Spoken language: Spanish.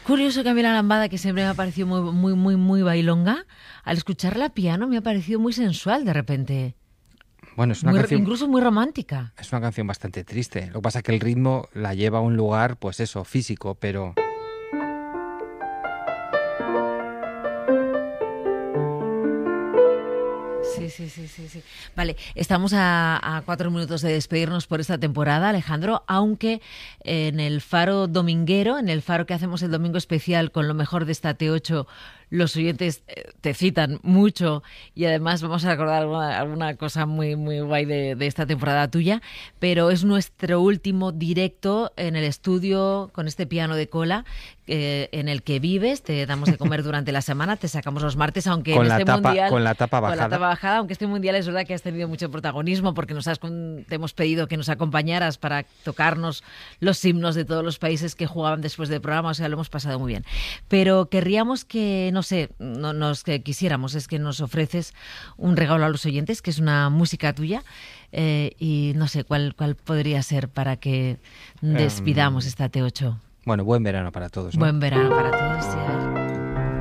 Curioso que a mí la lambada, que siempre me ha parecido muy bailonga, al escucharla piano me ha parecido muy sensual de repente. Bueno, es una canción, Incluso muy romántica. es una canción bastante triste. Lo que pasa es que el ritmo la lleva a un lugar, pues eso, físico, pero... Sí. Vale, estamos a 4 minutos de despedirnos por esta temporada, Alejandro, aunque en el Faro dominguero, en el Faro que hacemos el domingo especial con lo mejor de esta T8, los oyentes te citan mucho y además vamos a recordar alguna cosa muy guay de esta temporada tuya, pero es nuestro último directo en el estudio con este piano de cola en el que vives, te damos de comer durante la semana, te sacamos los martes, aunque Con en la este tapa, mundial... con la tapa bajada. Con la tapa bajada, aunque este mundial es verdad que has tenido mucho protagonismo porque te hemos pedido que nos acompañaras para tocarnos los himnos de todos los países que jugaban después del programa, o sea, lo hemos pasado muy bien. Pero querríamos que, no sé, que quisiéramos, es que nos ofreces un regalo a los oyentes, que es una música tuya, y no sé cuál podría ser para que despidamos esta T8. Bueno, buen verano para todos, ¿no? Buen verano para todos, sí, a ver.